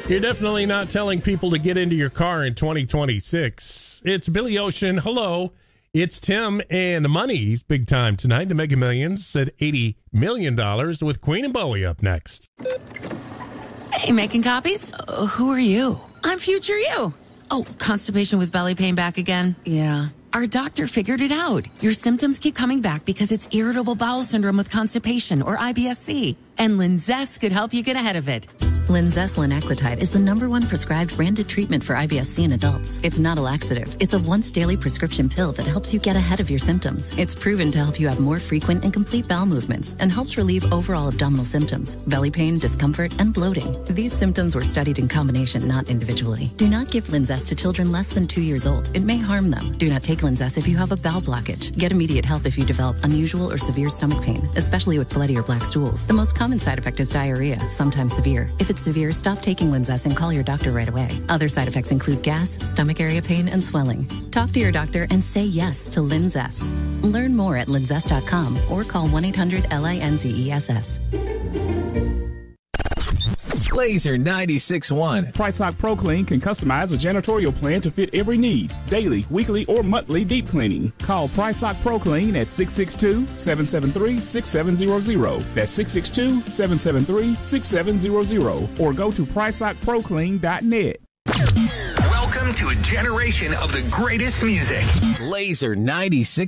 You're definitely not telling people to get into your car in 2026. It's Billy Ocean. Hello. It's Tim and Money's big time tonight. The Mega Millions at $80 million with Queen and Bowie up next. Hey, making copies? Who are you? I'm future you. Oh, constipation with belly pain back again? Yeah. Our doctor figured it out. Your symptoms keep coming back because it's irritable bowel syndrome with constipation, or IBS-C. And Linzess could help you get ahead of it. Linzess linaclotide is the #1 prescribed branded treatment for IBS-C in adults. It's not a laxative. It's a once-daily prescription pill that helps you get ahead of your symptoms. It's proven to help you have more frequent and complete bowel movements and helps relieve overall abdominal symptoms, belly pain, discomfort, and bloating. These symptoms were studied in combination, not individually. Do not give Linzess to children less than 2 years old. It may harm them. Do not take Linzess if you have a bowel blockage. Get immediate help if you develop unusual or severe stomach pain, especially with bloody or black stools. The most common side effect is diarrhea, sometimes severe. If it's severe, stop taking Linzess and call your doctor right away. Other side effects include gas, stomach area pain, and swelling. Talk to your doctor and say yes to Linzess. Learn more at linzess.com or call 1-800-LINZESS. Laser 96.1. PriceLock Pro Clean can customize a janitorial plan to fit every need. Daily, weekly, or monthly deep cleaning. Call PriceLock Pro Clean at 662-773-6700. That's 662-773-6700. Or go to PriceLockProClean.net. Welcome to a generation of the greatest music. Laser 96.